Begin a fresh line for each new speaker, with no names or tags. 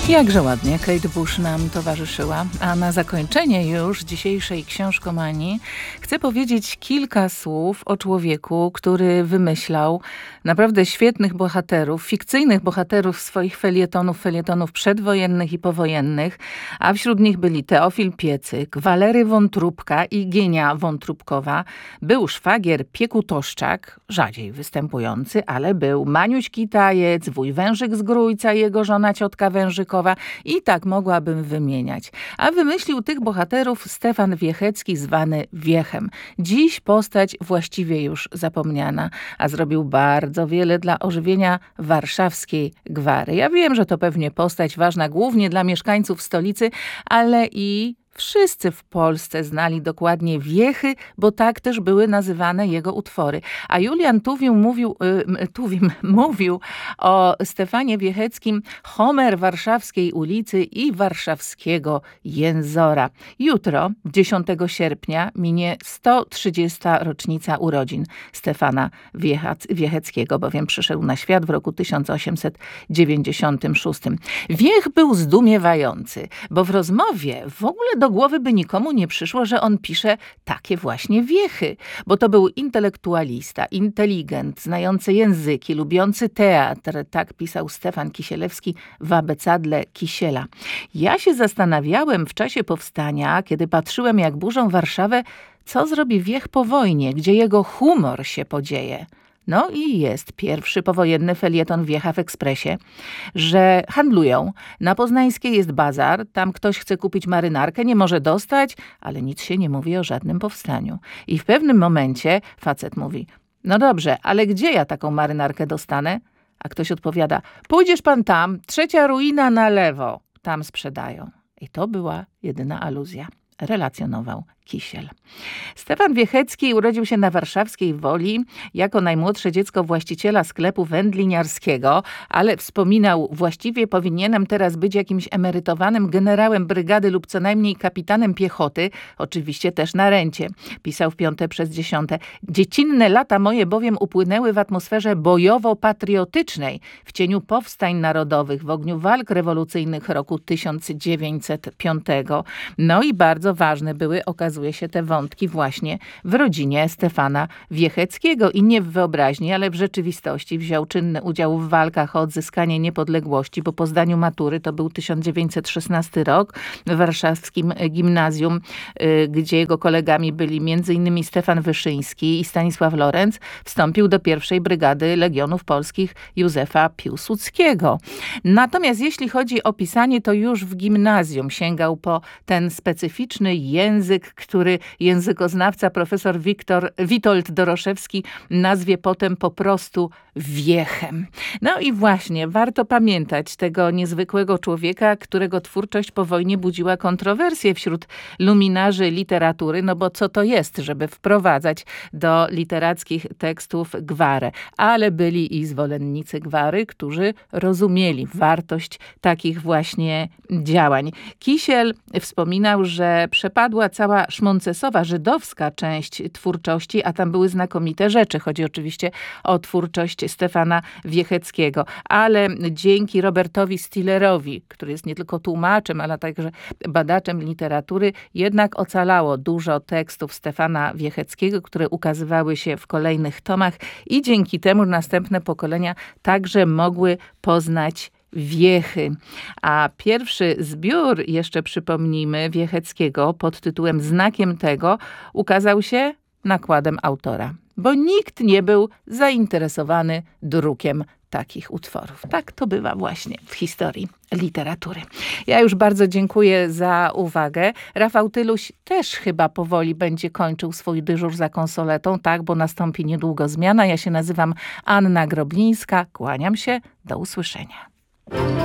Jakże ładnie Kate Bush nam towarzyszyła, a na zakończenie już dzisiejszej książkomanii chcę powiedzieć kilka słów o człowieku, który wymyślał naprawdę świetnych bohaterów, fikcyjnych bohaterów swoich felietonów przedwojennych i powojennych, a wśród nich byli Teofil Piecyk, Walery Wątróbka i Gienia Wątróbkowa. Był szwagier Piekutoszczak, rzadziej występujący, ale był Maniuś Kitajec, wuj Wężyk z Grójca, jego żona ciotka Wężykowa i tak mogłabym wymieniać. A wymyślił tych bohaterów Stefan Wiechecki, zwany Wiechem. Dziś postać właściwie już zapomniana, a zrobił bardzo wiele dla ożywienia warszawskiej gwary. Ja wiem, że to pewnie postać ważna głównie dla mieszkańców stolicy, ale i wszyscy w Polsce znali dokładnie Wiechy, bo tak też były nazywane jego utwory. A Julian Tuwim mówił o Stefanie Wiecheckim Homer warszawskiej ulicy i warszawskiego jęzora. Jutro, 10 sierpnia, minie 130. rocznica urodzin Stefana Wiecheckiego, bowiem przyszedł na świat w roku 1896. Wiech był zdumiewający, bo w rozmowie w ogóle do głowy by nikomu nie przyszło, że on pisze takie właśnie wiechy, bo to był intelektualista, inteligent, znający języki, lubiący teatr. Tak pisał Stefan Kisielewski w abecadle Kisiela. Ja się zastanawiałem w czasie powstania, kiedy patrzyłem, jak burzą Warszawę, co zrobi Wiech po wojnie, gdzie jego humor się podzieje. No i jest pierwszy powojenny felieton Wiecha w Ekspresie, że handlują. Na Poznańskiej jest bazar, tam ktoś chce kupić marynarkę, nie może dostać, ale nic się nie mówi o żadnym powstaniu. I w pewnym momencie facet mówi: no dobrze, ale gdzie ja taką marynarkę dostanę? A ktoś odpowiada: pójdziesz pan tam, 3. ruina na lewo, tam sprzedają. I to była jedyna aluzja. Relacjonował Kisiel. Stefan Wiechecki urodził się na warszawskiej Woli jako najmłodsze dziecko właściciela sklepu wędliniarskiego, ale wspominał: właściwie powinienem teraz być jakimś emerytowanym generałem brygady lub co najmniej kapitanem piechoty, oczywiście też na rencie. Pisał w 5/10. Dziecinne lata moje bowiem upłynęły w atmosferze bojowo-patriotycznej, w cieniu powstań narodowych, w ogniu walk rewolucyjnych roku 1905. No i bardzo ważne były, okazuje się, te wątki właśnie w rodzinie Stefana Wiecheckiego i nie w wyobraźni, ale w rzeczywistości wziął czynny udział w walkach o odzyskanie niepodległości, bo po zdaniu matury, to był 1916 rok, w warszawskim gimnazjum, gdzie jego kolegami byli m.in. Stefan Wyszyński i Stanisław Lorenc, wstąpił do pierwszej brygady Legionów Polskich Józefa Piłsudskiego. Natomiast jeśli chodzi o pisanie, to już w gimnazjum sięgał po ten specyficzny język, który językoznawca profesor Witold Doroszewski nazwie potem po prostu Wiechem. No i właśnie, warto pamiętać tego niezwykłego człowieka, którego twórczość po wojnie budziła kontrowersje wśród luminarzy literatury, no bo co to jest, żeby wprowadzać do literackich tekstów gwarę. Ale byli i zwolennicy gwary, którzy rozumieli wartość takich właśnie działań. Kisiel wspominał, że przepadła cała szmoncesowa, żydowska część twórczości, a tam były znakomite rzeczy. Chodzi oczywiście o twórczość Stefana Wiecheckiego. Ale dzięki Robertowi Stillerowi, który jest nie tylko tłumaczem, ale także badaczem literatury, jednak ocalało dużo tekstów Stefana Wiecheckiego, które ukazywały się w kolejnych tomach i dzięki temu następne pokolenia także mogły poznać Wiechy. A pierwszy zbiór, jeszcze przypomnijmy, Wiecheckiego pod tytułem Znakiem tego ukazał się nakładem autora, bo nikt nie był zainteresowany drukiem takich utworów. Tak to bywa właśnie w historii literatury. Ja już bardzo dziękuję za uwagę. Rafał Tyluś też chyba powoli będzie kończył swój dyżur za konsoletą, tak, bo nastąpi niedługo zmiana. Ja się nazywam Anna Groblińska. Kłaniam się. Do usłyszenia.